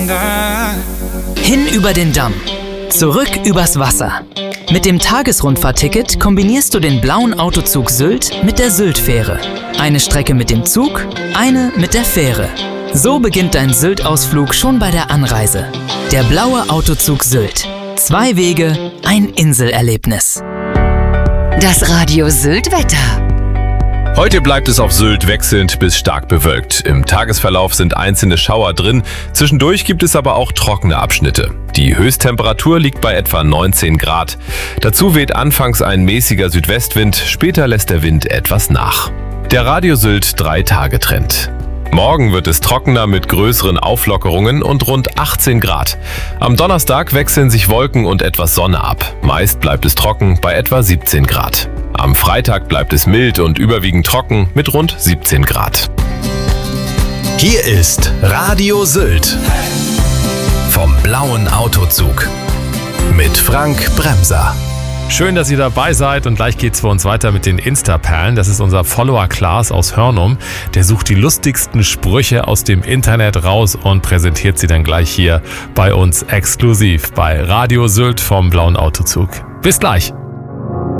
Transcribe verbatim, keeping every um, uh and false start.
Hin über den Damm, zurück übers Wasser. Mit dem Tagesrundfahrtticket kombinierst du den blauen Autozug Sylt mit der Sylt-Fähre. Eine Strecke mit dem Zug, eine mit der Fähre. So beginnt dein Sylt-Ausflug schon bei der Anreise. Der blaue Autozug Sylt. Zwei Wege, ein Inselerlebnis. Das Radio Sylt-Wetter. Heute bleibt es auf Sylt wechselnd bis stark bewölkt. Im Tagesverlauf sind einzelne Schauer drin. Zwischendurch gibt es aber auch trockene Abschnitte. Die Höchsttemperatur liegt bei etwa neunzehn Grad. Dazu weht anfangs ein mäßiger Südwestwind, später lässt der Wind etwas nach. Der Radio Sylt drei Tage Trend. Morgen wird es trockener mit größeren Auflockerungen und rund achtzehn Grad. Am Donnerstag wechseln sich Wolken und etwas Sonne ab. Meist bleibt es trocken bei etwa siebzehn Grad. Am Freitag bleibt es mild und überwiegend trocken mit rund siebzehn Grad. Hier ist Radio Sylt vom blauen Autozug mit Frank Bremser. Schön, dass ihr dabei seid und gleich geht's für uns weiter mit den Insta-Perlen. Das ist unser Follower Klaas aus Hörnum. Der sucht die lustigsten Sprüche aus dem Internet raus und präsentiert sie dann gleich hier bei uns exklusiv bei Radio Sylt vom blauen Autozug. Bis gleich!